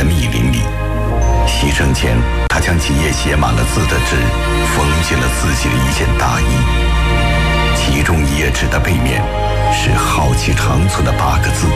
的密林里。牺牲前，他将几页写满了字的纸缝进了自己的一件大衣，其中一页纸的背面是浩气长存的8个字：